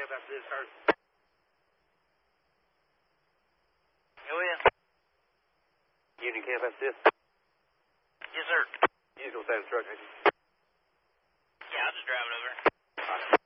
camp after this, sir. Go in. Union camp after this? Yes, sir. Usual